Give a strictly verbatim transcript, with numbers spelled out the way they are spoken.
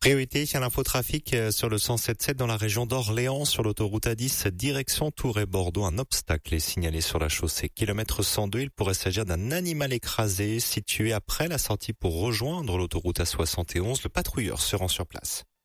Priorité à l'infotrafic sur le cent sept sept dans la région d'Orléans, sur l'autoroute A dix, direction Tours et Bordeaux. Un obstacle est signalé sur la chaussée. Kilomètre cent deux, il pourrait s'agir d'un animal écrasé situé après la sortie pour rejoindre l'autoroute A soixante et onze. Le patrouilleur se rend sur place.